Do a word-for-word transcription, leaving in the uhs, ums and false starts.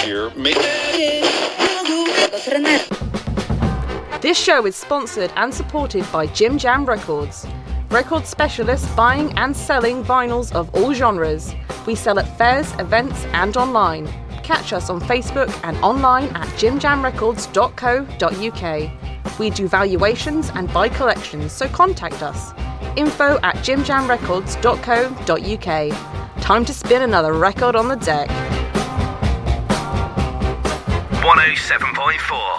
year. This show is sponsored and supported by Jim Jam Records. Record specialists buying and selling vinyls of all genres. We sell at fairs, events and online. Catch us on Facebook and online at jim jam records dot co dot uk. We do valuations and buy collections, so contact us. Info at jim jam records dot co dot uk. Time to spin another record on the deck. one oh seven point four